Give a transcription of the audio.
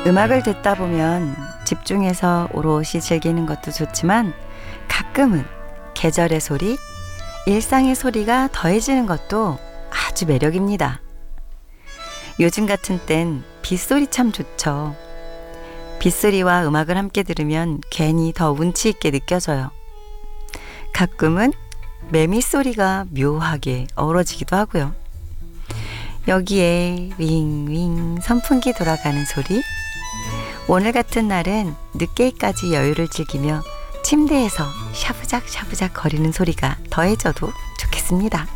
음악을 듣다 보면 집중해서 오롯이 즐기는 것도 좋지만 가끔은 계절의 소리, 일상의 소리가 더해지는 것도 아주 매력입니다. 요즘 같은 땐 빗소리 참 좋죠. 빗소리와 음악을 함께 들으면 괜히 더 운치 있게 느껴져요. 가끔은 매미 소리가 묘하게 어우러지기도 하고요. 여기에 윙윙 선풍기 돌아가는 소리, 오늘 같은 날은 늦게까지 여유를 즐기며 침대에서 샤부작 샤부작 거리는 소리가 더해져도 좋겠습니다.